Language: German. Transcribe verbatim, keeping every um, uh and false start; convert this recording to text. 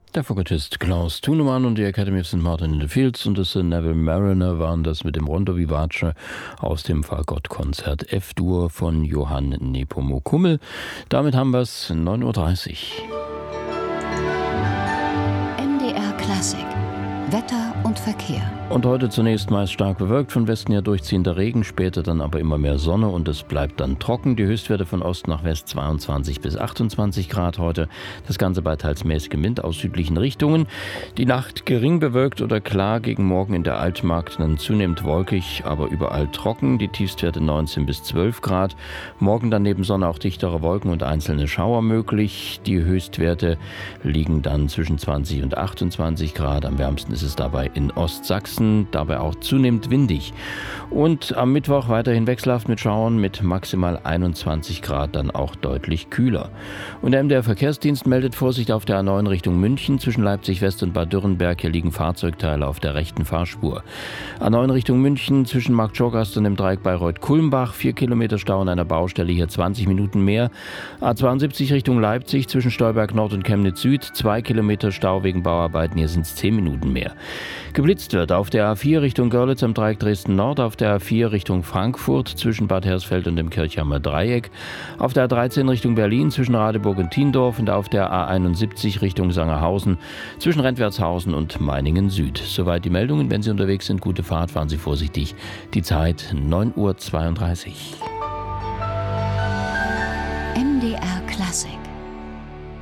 Der Fagottist Klaus Thunemann und die Academy of Saint Martin in the Fields und das Neville Mariner waren das mit dem Rondo Vivace aus dem Fagottkonzert F-Dur von Johann Nepomuk Hummel. Damit haben wir es neun Uhr dreißig. M D R Klassik. Wetter und Verkehr. Und heute zunächst meist stark bewölkt, von Westen her durchziehender Regen, später dann aber immer mehr Sonne und es bleibt dann trocken. Die Höchstwerte von Ost nach West zweiundzwanzig bis achtundzwanzig Grad heute. Das Ganze bei teils mäßigem Wind aus südlichen Richtungen. Die Nacht gering bewölkt oder klar, gegen Morgen in der Altmark dann zunehmend wolkig, aber überall trocken. Die Tiefstwerte neunzehn bis zwölf Grad. Morgen dann neben Sonne auch dichtere Wolken und einzelne Schauer möglich. Die Höchstwerte liegen dann zwischen zwanzig und achtundzwanzig Grad. Am wärmsten ist es dabei in Ostsachsen. Dabei auch zunehmend windig. Und am Mittwoch weiterhin wechselhaft mit Schauern mit maximal einundzwanzig Grad, dann auch deutlich kühler. Und der M D R Verkehrsdienst meldet Vorsicht auf der A neun Richtung München zwischen Leipzig West und Bad Dürrenberg. Hier liegen Fahrzeugteile auf der rechten Fahrspur. A neun Richtung München zwischen Marktschorgast und dem Dreieck Bayreuth-Kulmbach. Vier Kilometer Stau an einer Baustelle, hier zwanzig Minuten mehr. A zweiundsiebzig Richtung Leipzig zwischen Stolberg Nord und Chemnitz Süd. Zwei Kilometer Stau wegen Bauarbeiten, hier sind es zehn Minuten mehr. Geblitzt wird auf der A vier Richtung Görlitz am Dreieck Dresden Nord, auf der A vier Richtung Frankfurt zwischen Bad Hersfeld und dem Kirchheimer Dreieck, auf der A dreizehn Richtung Berlin zwischen Radeburg und Thiendorf und auf der A einundsiebzig Richtung Sangerhausen zwischen Rentwertshausen und Meiningen Süd. Soweit die Meldungen. Wenn Sie unterwegs sind, gute Fahrt, fahren Sie vorsichtig. Die Zeit neun Uhr zweiunddreißig. M D R Klassik.